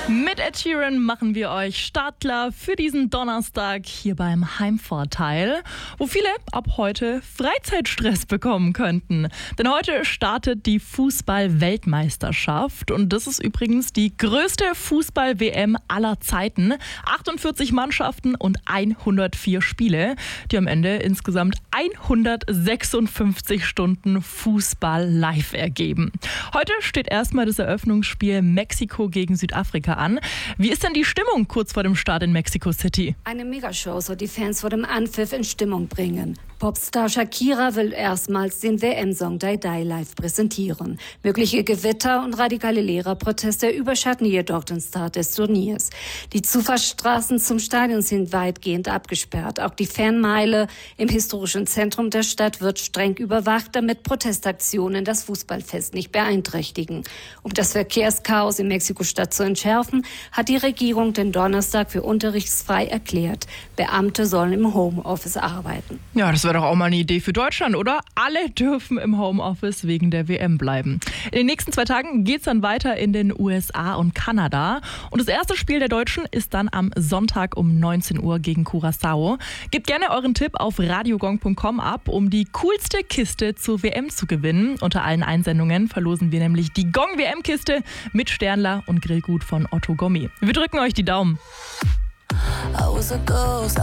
Mit Ed Sheeran machen wir euch startklar für diesen Donnerstag hier beim Heimvorteil, wo viele ab heute Freizeitstress bekommen könnten. Denn heute startet die Fußball-Weltmeisterschaft und das ist übrigens die größte Fußball-WM aller Zeiten. 48 Mannschaften und 104 Spiele, die am Ende insgesamt 156 Stunden Fußball live ergeben. Heute steht erstmal das Eröffnungsspiel Mexiko gegen Südafrika an. Wie ist denn die Stimmung kurz vor dem Start in Mexico City? Eine Megashow soll die Fans vor dem Anpfiff in Stimmung bringen. Popstar Shakira will erstmals den WM-Song Die Die live präsentieren. Mögliche Gewitter und radikale Lehrerproteste überschatten jedoch den Start des Turniers. Die Zufahrtsstraßen zum Stadion sind weitgehend abgesperrt. Auch die Fanmeile im historischen Zentrum der Stadt wird streng überwacht, damit Protestaktionen das Fußballfest nicht beeinträchtigen. Um das Verkehrschaos in Mexiko-Stadt zu entschärfen, hat die Regierung den Donnerstag für unterrichtsfrei erklärt. Beamte sollen im Homeoffice arbeiten. Ja, das wäre doch auch mal eine Idee für Deutschland, oder? Alle dürfen im Homeoffice wegen der WM bleiben. In den nächsten 2 Tagen geht es dann weiter in den USA und Kanada. Und das erste Spiel der Deutschen ist dann am Sonntag um 19 Uhr gegen Curaçao. Gebt gerne euren Tipp auf radiogong.com ab, um die coolste Kiste zur WM zu gewinnen. Unter allen Einsendungen verlosen wir nämlich die Gong-WM-Kiste mit Sternler und Grillgut von Otto Gommi. Wir drücken euch die Daumen.